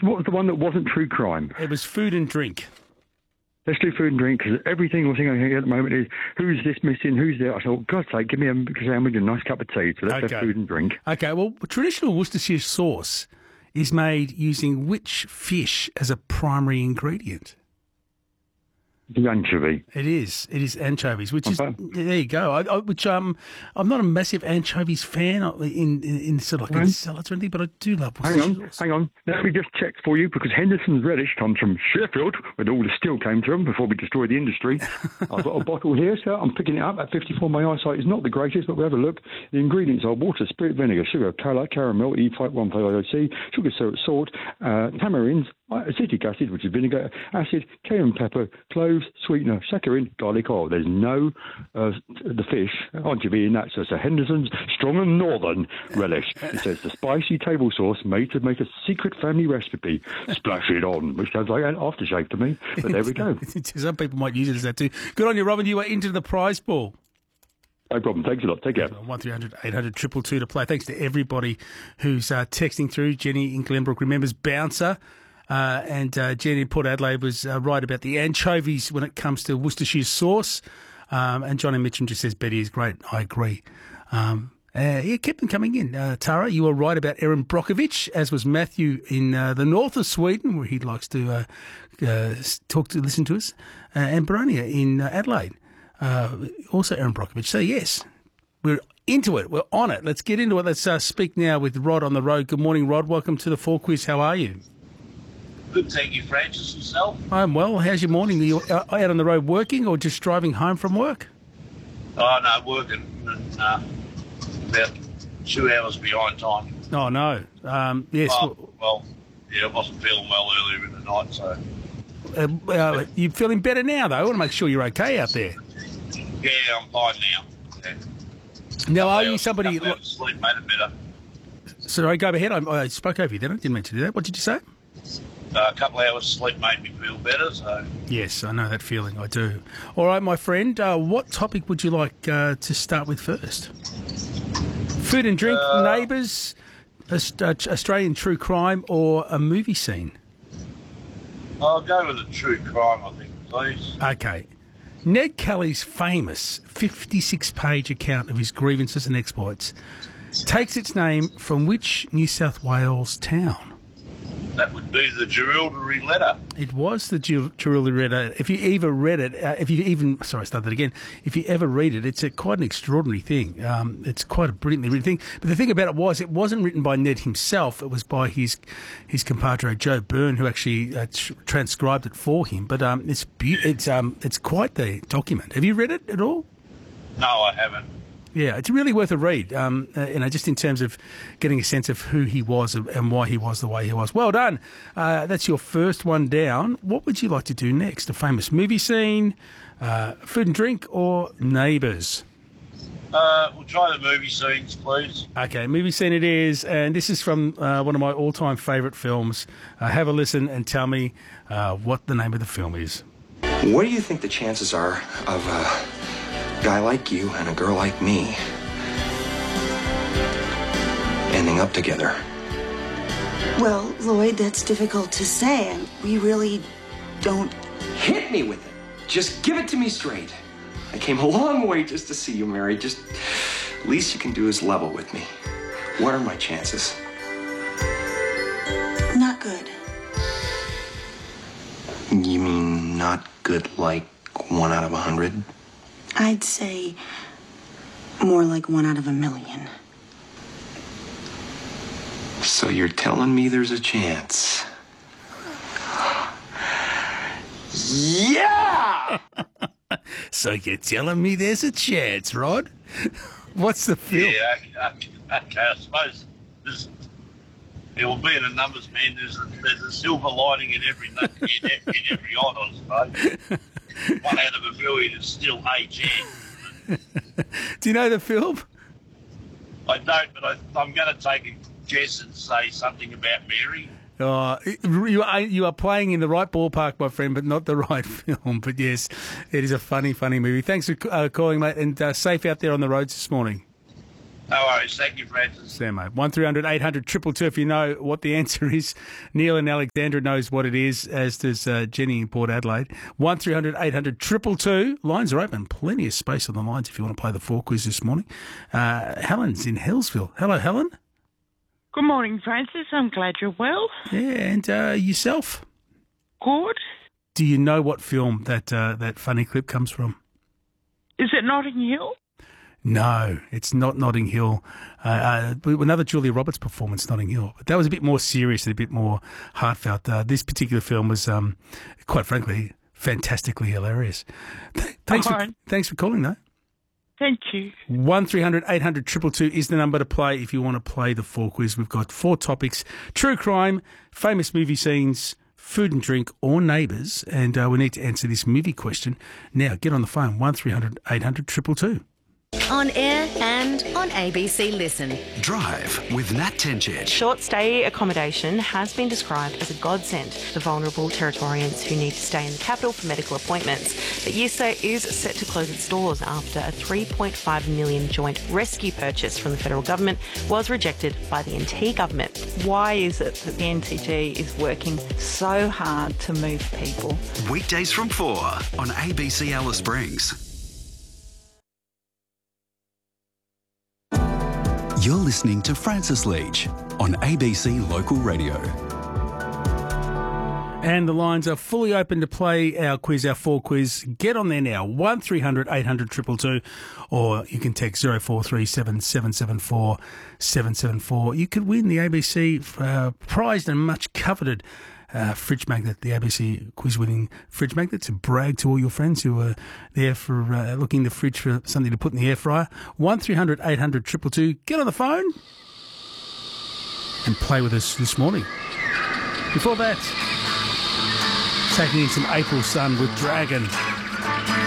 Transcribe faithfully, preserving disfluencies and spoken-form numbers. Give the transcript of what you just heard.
what was the one that wasn't true crime? It was food and drink. Let's do food and drink, because every single thing I hear at the moment is, who's this missing, who's there? I thought, God's sake, give me a sandwich and a nice cup of tea. So let's Okay. have food and drink. Okay, well, traditional Worcestershire sauce is made using which fish as a primary ingredient? The anchovy. It is. It is anchovies, which is Okay. there you go. I, I, which um, I'm not a massive anchovies fan in in, in sort of like in Right. salads or anything, but I do love Hang on, Worcestershire sauce. hang on. Let me just check for you, because Henderson's relish comes from Sheffield, where all the steel came from before we destroyed the industry. I've got a bottle here, sir. I'm picking it up at fifty-four. My eyesight is not the greatest, but we'll have a look. The ingredients are water, spirit, vinegar, sugar, colour, caramel, E five one five I O C, sugar, syrup, salt, uh, tamarinds, acetic acid, which is vinegar, acid, cayenne pepper, cloves, sweetener, saccharin, garlic oil. There's no uh, the fish, anchovy in that, so it's a Henderson's Strong and Northern relish. It says the spicy table sauce made to make a secret family recipe. Splash it on, which sounds like an aftershave to me, but there we go. Some people might use it as that too. Good on you, Robin. You are into the prize pool. No problem. Thanks a lot. Take care. One three hundred eight hundred two two two to play. Thanks to everybody who's uh, texting through. Jenny in Glenbrook remembers Bouncer. Uh, and uh, Jenny in Port Adelaide was uh, right about the anchovies when it comes to Worcestershire sauce. Um, and Johnny Mitchum just says Betty is great. I agree. Um, uh, yeah, kept them coming in. Uh, Tara, you were right about Erin Brockovich, as was Matthew in uh, the north of Sweden, where he likes to uh, uh, talk to, listen to us, uh, and Baronia in uh, Adelaide. Uh, also Erin Brockovich. So, yes, we're into it. We're on it. Let's get into it. Let's uh, speak now with Rod on the road. Good morning, Rod. Welcome to the Four Quiz. How are you? Good, thank you, Francis. Yourself? I'm well. How's your morning? Are you out on the road working or just driving home from work? Oh, no, working. And, uh, about two hours behind time. Oh, no. Um, yes. Oh, well, yeah, I wasn't feeling well earlier in the night, so... Uh, uh, you feeling better now, though? I want to make sure you're okay out there. Yeah, I'm fine now. Yeah. Now, are Yeah, you somebody... couple hours of sleep made it better. Sorry, go ahead. I, I spoke over you then. I didn't mean to do that. What did you say? Uh, a couple of hours of sleep made me feel better, so... Yes, I know that feeling. I do. All right, my friend. Uh, what topic would you like uh, to start with first? Food and drink, Uh, neighbours, Aust- uh, Australian true crime, or a movie scene? I'll go with a true crime, I think, please. Okay. Ned Kelly's famous fifty-six page account of his grievances and exploits takes its name from which New South Wales town? That would be the Jerilderie letter. It was the Jerilderie letter. If you ever read it, uh, if you even, sorry, I started that again. If you ever read it, it's a, quite an extraordinary thing. Um, it's quite a brilliantly written thing. But the thing about it was, it wasn't written by Ned himself. It was by his his compadre Joe Byrne, who actually uh, tr- transcribed it for him. But um, it's be- it's um, it's quite the document. Have you read it at all? No, I haven't. Yeah, it's really worth a read, um, uh, you know, just in terms of getting a sense of who he was and why he was the way he was. Well done. Uh, that's your first one down. What would you like to do next? A famous movie scene, uh, food and drink, or neighbours? Uh, we'll try the movie scenes, please. Okay, movie scene it is, and this is from uh, one of my all-time favourite films. Uh, have a listen and tell me uh, what the name of the film is. What do you think the chances are of a guy like you and a girl like me ending up together? Well, Lloyd, that's difficult to say, and we really don't... Hit me with it. Just give it to me straight. I came a long way just to see you married. Just, least you can do is level with me. What are my chances? Not good. You mean not good like one out of a hundred? I'd say more like one out of a million. So you're telling me there's a chance? Yeah! So you're telling me there's a chance, Rod? What's the film? Yeah, okay, okay, I suppose there's, it will be in a numbers, man. There's a, there's a silver lining in every in every, in every odd, I suppose. One out of a million is still a chance. Do you know the film? I don't, but I, I'm going to take a guess and say something about Mary. Uh, you are you are playing in the right ballpark, my friend, but not the right film. But yes, it is a funny, funny movie. Thanks for uh, calling, mate, and uh, safe out there on the roads this morning. No worries. Thank you, Francis. Sam, mate. one three hundred eight hundred two two two if you know what the answer is. Neil and Alexandra knows what it is, as does uh, Jenny in Port Adelaide. one three hundred eight hundred two two two. Lines are open. Plenty of space on the lines if you want to play the four quiz this morning. Uh, Helen's in Hillsville. Hello, Helen. Good morning, Francis. I'm glad you're well. Yeah, and uh, yourself? Good. Do you know what film that uh, that funny clip comes from? Is it Notting Hill? No, it's not Notting Hill. Uh, uh, another Julia Roberts performance, Notting Hill. But that was a bit more serious and a bit more heartfelt. Uh, this particular film was, um, quite frankly, fantastically hilarious. Th- thanks, for, right. thanks for calling, though. Thank you. one three hundred eight hundred two two two is the number to play if you want to play the four quiz. We've got four topics: true crime, famous movie scenes, food and drink, or neighbours. And uh, we need to answer this movie question. Now, get on the phone, one three hundred eight hundred two two two. On air and on A B C Listen. Drive with Nat Tenchet. Short stay accommodation has been described as a godsend for vulnerable Territorians who need to stay in the capital for medical appointments. But Y S A is set to close its doors after a three point five million dollars joint rescue purchase from the federal government was rejected by the N T government. Why is it that the N T G is working so hard to move people? Weekdays from four on A B C Alice Springs. You're listening to Francis Leach on A B C Local Radio. And the lines are fully open to play our quiz, our four quiz. Get on there now, one three hundred eight hundred two two two, or you can text zero four three seven seven seven four seven seven four. You could win the A B C uh, prized and much coveted Uh, fridge magnet, the A B C quiz-winning fridge magnet, to brag to all your friends who are there for uh, looking in the fridge for something to put in the air fryer. one three hundred eight hundred two two two. Get on the phone and play with us this morning. Before that, taking in some April Sun with Dragon.